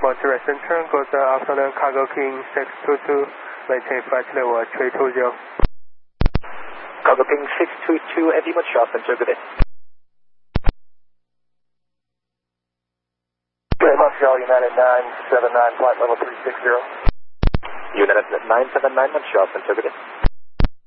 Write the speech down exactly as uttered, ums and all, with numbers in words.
for direct center, go to afternoon cargo king six two two, maintain flight level three two zero. Cargo king six two two, Andy Montreal Center, good day. Okay, Montreal United nine seven nine, flight level three six zero. United nine seven nine, Montreal Center, good day.